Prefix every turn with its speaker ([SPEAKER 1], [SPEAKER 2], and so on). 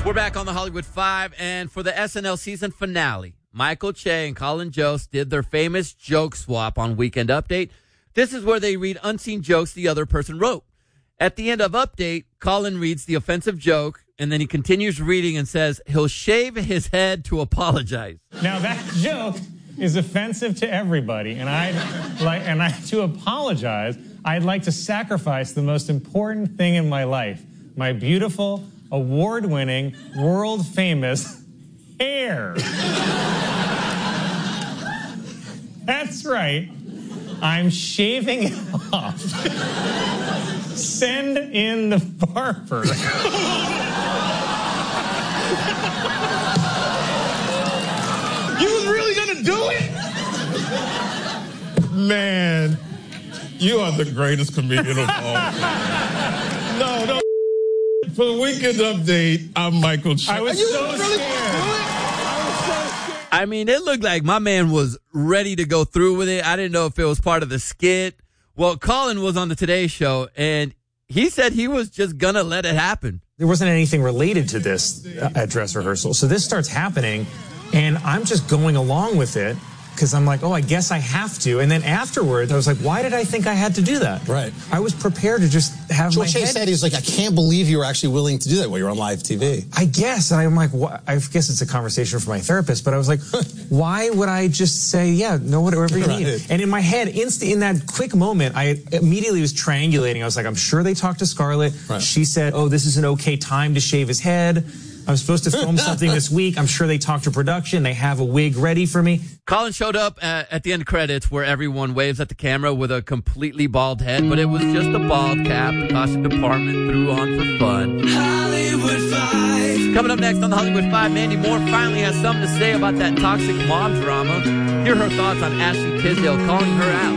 [SPEAKER 1] We're back on the Hollywood Five, and for the SNL season finale, Michael Che and Colin Jost did their famous joke swap on Weekend Update. This is where they read unseen jokes the other person wrote. At the end of Update, Colin reads the offensive joke, and then he continues reading and says he'll shave his head to apologize.
[SPEAKER 2] Now that joke is offensive to everybody, and to apologize, I'd like to sacrifice the most important thing in my life, my beautiful, award-winning, world-famous hair. That's right. I'm shaving it off. Send in the barber.
[SPEAKER 3] You was really gonna do it? Man, you are the greatest comedian of all time. No. For the Weekend Update, I'm Michael Che.
[SPEAKER 2] I was so scared.
[SPEAKER 1] I mean, it looked like my man was ready to go through with it. I didn't know if it was part of the skit. Well, Colin was on the Today Show, and he said he was just going to let it happen.
[SPEAKER 4] There wasn't anything related to this at dress rehearsal. So this starts happening, and I'm just going along with it because I'm like, oh, I guess I have to. And then afterwards, I was like, why did I think I had to do that?
[SPEAKER 5] Right.
[SPEAKER 4] I was prepared to just have my
[SPEAKER 5] Che
[SPEAKER 4] head.
[SPEAKER 5] said, he was like, I can't believe you were actually willing to do that while you were on live TV.
[SPEAKER 4] I guess. And I'm like, what? I guess it's a conversation for my therapist, but I was like, why would I just say, yeah, no, whatever you need? And in my head, in that quick moment, I immediately was triangulating. I was like, I'm sure they talked to Scarlett.
[SPEAKER 5] Right.
[SPEAKER 4] She said, oh, this is an okay time to shave his head. I'm supposed to film something this week. I'm sure they talked to production. They have a wig ready for me.
[SPEAKER 1] Colin showed up at the end credits where everyone waves at the camera with a completely bald head, but it was just a bald cap the costume department threw on for fun.
[SPEAKER 6] Hollywood Five.
[SPEAKER 1] Coming up next on the Hollywood Five, Mandy Moore finally has something to say about that toxic mom drama. Hear her thoughts on Ashley Tisdale calling her out.